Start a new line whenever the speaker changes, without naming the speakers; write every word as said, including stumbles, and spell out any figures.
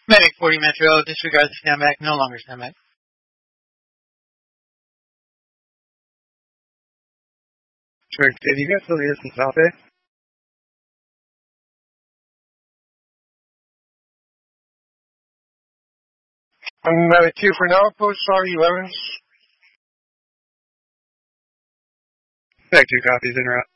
Medic forty Metro, disregard the standback, no longer standback.
Sure, did you guys still need us in South Bay? I'm Medic two for now, post R eleven. Medic two copies, interrupt.